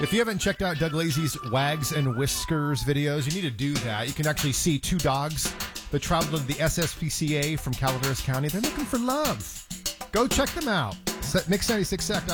If you haven't checked out Doug Lazy's Wags and Whiskers videos, you need to do that. You can actually see two dogs that traveled to the SSPCA from Calaveras County. They're looking for love. Go check them out. Mix 96 Sac.